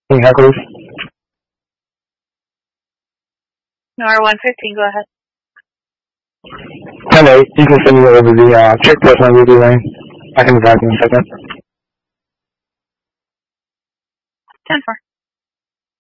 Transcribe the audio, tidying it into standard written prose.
Can you have please? NOR 115, go ahead. Hello, you can send me over the check test on Ruby Lane. I can be back in a second. 10-4.